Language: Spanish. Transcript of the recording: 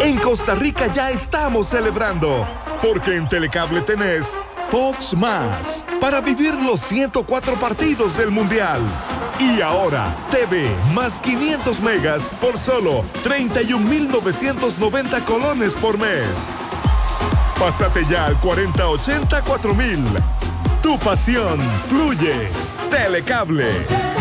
En Costa Rica ya estamos celebrando, porque en Telecable tenés Fox Más, para vivir los 104 partidos del Mundial. Y ahora, TV más 500 megas por solo 31.990 colones por mes. Pásate ya al 4080 4000. Tu pasión fluye. Telecable.